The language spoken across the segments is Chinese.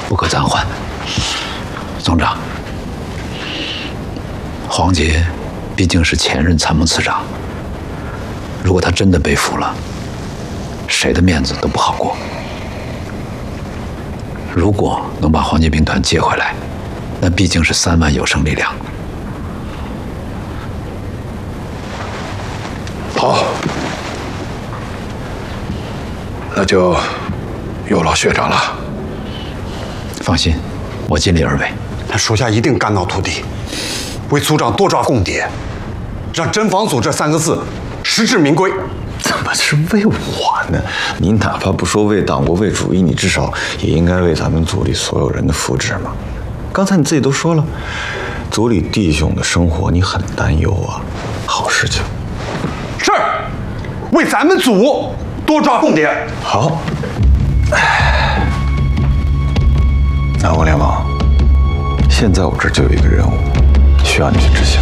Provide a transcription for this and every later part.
不可暂缓。总长，黄杰毕竟是前任参谋次长，如果他真的被俘了，谁的面子都不好过。如果能把黄杰兵团接回来，那毕竟是3万有生力量。 好，那就有劳学长了。 放心，我尽力而为。 他属下一定肝脑涂地，为组长多抓共谍，让真防组这3个字实至名归。 怎么是为我呢？你哪怕不说为党国为主义，你至少也应该为咱们组里所有人的福祉嘛。刚才你自己都说了，组里弟兄的生活你很担忧啊。好事情。 是，为咱们组多抓共谍。 好。南国联盟，现在我这儿就有一个任务，需要你去执行。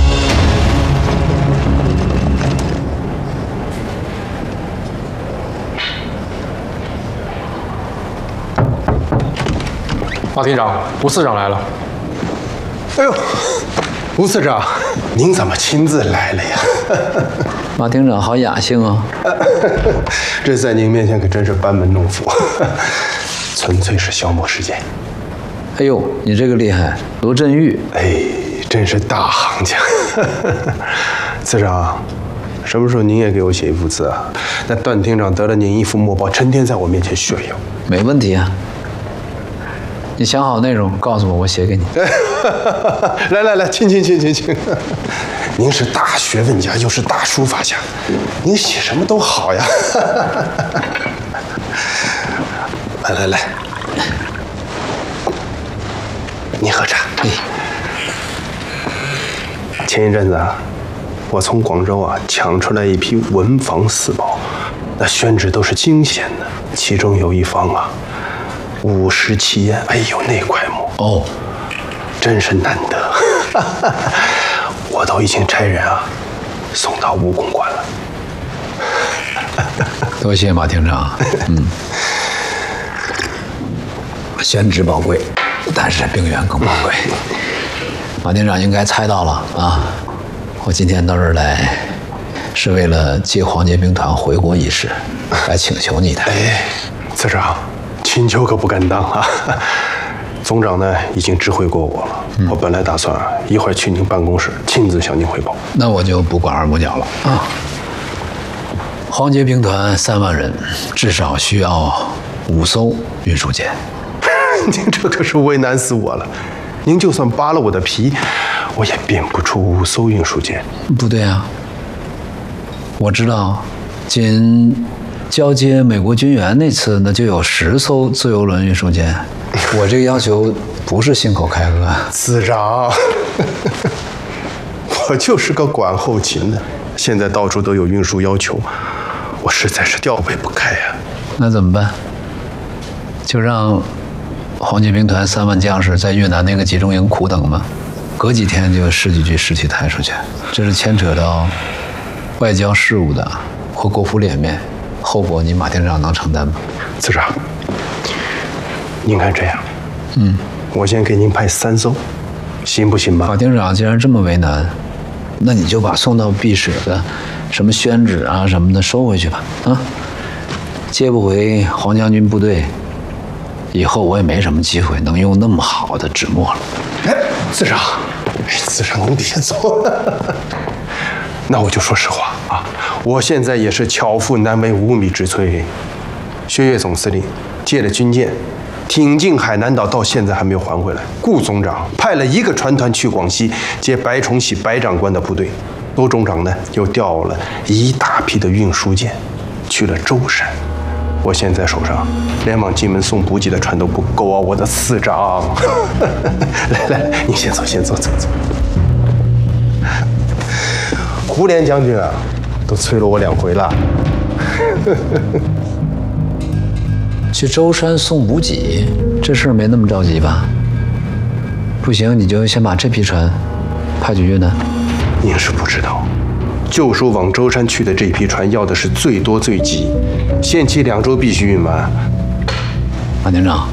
马厅长，吴次长来了。 哎呦，吴次长，您怎么亲自来了呀？ 马厅长好雅兴啊！ 这在您面前可真是班门弄斧，纯粹是消磨时间。 哎呦，你这个厉害，罗振玉。 哎，真是大行家。次长，什么时候您也给我写一幅字啊？那段厅长得了您一幅墨宝，成天在我面前炫耀。 没问题啊。你想好内容告诉我，我写给你。 来，请。您是大学问家，又是大书法家，您写什么都好呀。来，你喝茶。前一阵子啊，我从广州啊抢出来一批文房四宝，那宣纸都是精选的，其中有一方啊。57烟，哎呦，那块木哦， 真是难得，我都已经差人啊送到武功馆了。 多谢马厅长。宣纸宝贵，但是兵员更宝贵。马厅长应该猜到了啊，我今天到这儿来，是为了接黄杰兵团回国一事来请求你的。 哎，次长。请求可不敢当啊！总长呢已经知会过我了，我本来打算一会儿去您办公室亲自向您汇报。 那我就不拐弯抹角了啊！黄杰兵团3万人，至少需要5艘运输舰。 您这可是为难死我了！您就算扒了我的皮，我也编不出5艘运输舰。 不对啊，我知道，仅交接美国军援那次，那就有10艘自由轮运输舰。我这个要求不是信口开河。 次长，我就是个管后勤的，现在到处都有运输要求，我实在是调配不开呀。 那怎么办？就让黄杰兵团3万将士在越南那个集中营苦等吗？隔几天就市局尸体抬出去，这是牵扯到外交事务的，和国府脸面。后果你马厅长能承担吗？ 次长，您看这样，我先给您派3艘，行不行吧？ 马厅长既然这么为难，那你就把送到避舍的什么宣纸啊什么的收回去吧。啊，接不回黄将军部队，以后我也没什么机会能用那么好的纸墨了。 哎，次长，您别走。那我就说实话啊，我现在也是巧妇难为无米之炊。薛岳总司令借了军舰，挺进海南岛，到现在还没有还回来。顾总长派了1个船团去广西接白崇禧白长官的部队，周总长呢又调了一大批的运输舰去了舟山。我现在手上连往金门送补给的船都不够啊，我的次长。来，你先走。胡连将军啊，都催了我2回了。 去舟山送补给，这事儿没那么着急吧？不行，你就先把这批船派去越南。 您是不知道，就说往舟山去的这批船要的是最多最急，限期2周必须运完。 马厅长。